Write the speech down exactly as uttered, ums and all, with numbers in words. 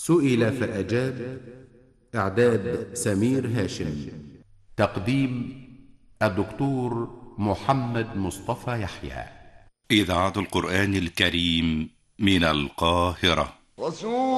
سئل فأجاب. إعداد سمير هاشم. تقديم الدكتور محمد مصطفى يحيى. إذاعة القرآن الكريم من القاهرة.